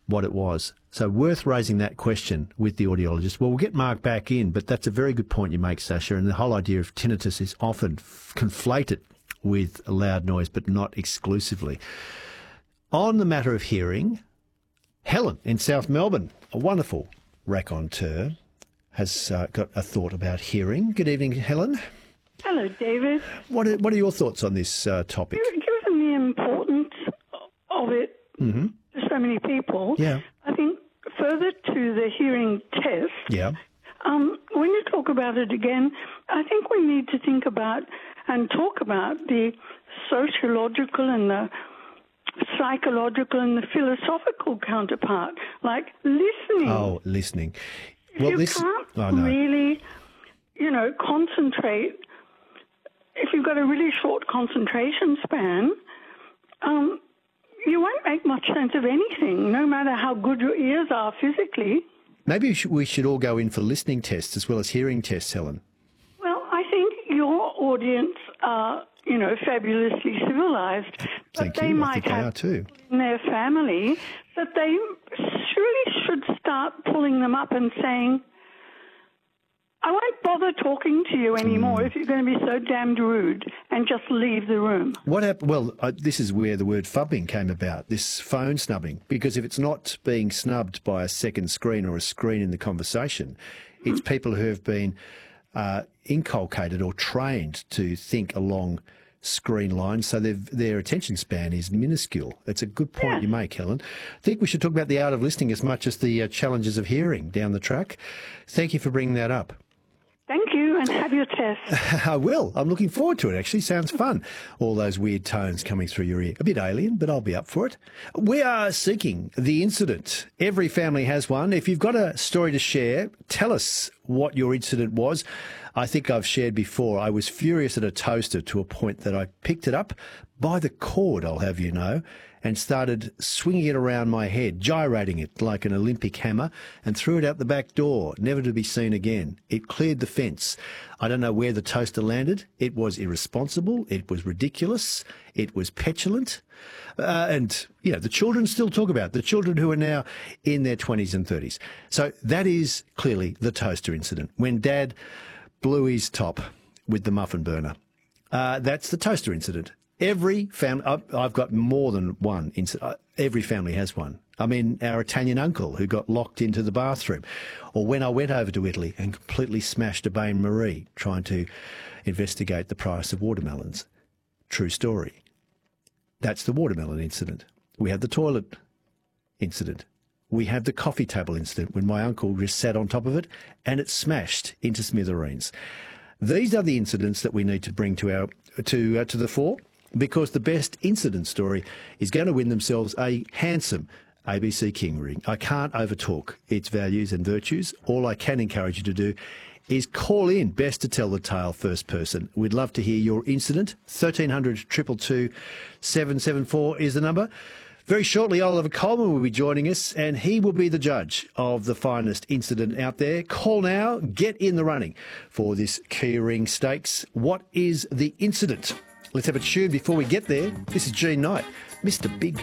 what it was. So worth raising that question with the audiologist. Well, we'll get Mark back in, but that's a very good point you make, Sasha, and the whole idea of tinnitus is often conflated with loud noise, but not exclusively. On the matter of hearing, Helen in South Melbourne, a wonderful raconteur, has got a thought about hearing. Good evening, Helen. Hello, David. What are your thoughts on this topic? Given the importance of it Mm-hmm. to so many people, Yeah. I think further to the hearing test, Yeah. when you talk about it again, I think we need to think about and talk about the sociological and the psychological and the philosophical counterpart, like listening. Oh, listening. Well, you can't really, concentrate. If you've got a really short concentration span, you won't make much sense of anything, no matter how good your ears are physically. Maybe we should all go in for listening tests as well as hearing tests, Helen. Well, I think your audience are, fabulously civilized. Thank but they you. I might think they have are too. in their family that they surely should start pulling them up and saying, I won't bother talking to you anymore if you're going to be so damned rude, and just leave the room. What happened? Well, this is where the word fubbing came about, this phone snubbing, because if it's not being snubbed by a second screen or a screen in the conversation, it's people who have been inculcated or trained to think along screen lines, so their attention span is minuscule. That's a good point you make, Helen. I think we should talk about the art of listening as much as the challenges of hearing down the track. Thank you for bringing that up. Thank you, and have your test. I will. I'm looking forward to it, actually. Sounds fun. All those weird tones coming through your ear. A bit alien, but I'll be up for it. We are seeking the incident. Every family has one. If you've got a story to share, tell us what your incident was. I think I've shared before. I was furious at a toaster to a point that I picked it up by the cord, I'll have you know, and started swinging it around my head, gyrating it like an Olympic hammer, and threw it out the back door, never to be seen again. It cleared the fence. I don't know where the toaster landed. It was irresponsible. It was ridiculous. It was petulant. And, the children still talk about it, the children who are now in their 20s and 30s. So that is clearly the toaster incident. When Dad blew his top with the muffin burner. That's the toaster incident. Every family, I've got more than one incident. Every family has one. I mean, our Italian uncle who got locked into the bathroom. Or when I went over to Italy and completely smashed a Bain Marie trying to investigate the price of watermelons. True story. That's the watermelon incident. We have the toilet incident. We have the coffee table incident when my uncle just sat on top of it and it smashed into smithereens. These are the incidents that we need to bring to the fore, because the best incident story is going to win themselves a handsome ABC King ring. I can't overtalk its values and virtues. All I can encourage you to do is call in Best to Tell the Tale first person. We'd love to hear your incident. 1300 222 774 is the number. Very shortly, Oliver Coleman will be joining us, and he will be the judge of the finest incident out there. Call now, get in the running for this Key Ring Stakes. What is the incident? Let's have a tune before we get there. This is Gene Knight, Mr. Big.